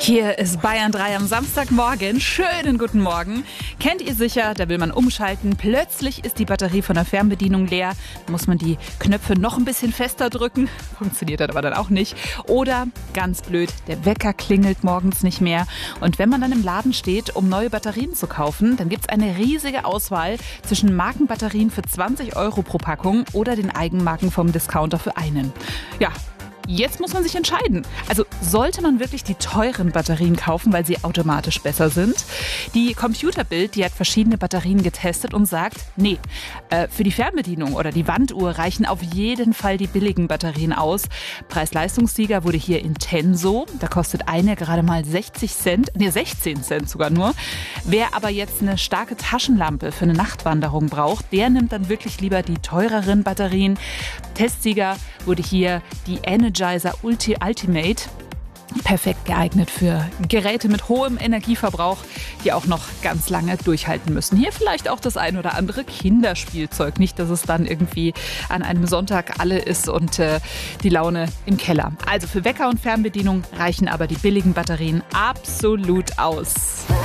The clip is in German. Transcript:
Hier ist Bayern 3 am Samstagmorgen. Schönen guten Morgen. Kennt ihr sicher, da will man umschalten. Plötzlich ist die Batterie von der Fernbedienung leer. Muss man die Knöpfe noch ein bisschen fester drücken. Funktioniert aber dann auch nicht. Oder, ganz blöd, der Wecker klingelt morgens nicht mehr. Und wenn man dann im Laden steht, um neue Batterien zu kaufen, dann gibt es eine riesige Auswahl zwischen Markenbatterien für 20 € pro Packung oder den Eigenmarken vom Discounter für einen. Ja, jetzt muss man sich entscheiden. Also sollte man wirklich die teuren Batterien kaufen, weil sie automatisch besser sind? Die Computerbild, die hat verschiedene Batterien getestet und sagt, nee, für die Fernbedienung oder die Wanduhr reichen auf jeden Fall die billigen Batterien aus. Preis-Leistungssieger wurde hier Intenso. Da kostet eine gerade mal 16 Cent sogar nur. Wer aber jetzt eine starke Taschenlampe für eine Nachtwanderung braucht, der nimmt dann wirklich lieber die teureren Batterien. Testsieger wurde hier die Energizer Ultimate. Perfekt geeignet für Geräte mit hohem Energieverbrauch, die auch noch ganz lange durchhalten müssen. Hier vielleicht auch das ein oder andere Kinderspielzeug. Nicht, dass es dann irgendwie an einem Sonntag alle ist und die Laune im Keller. Also für Wecker und Fernbedienung reichen aber die billigen Batterien absolut aus.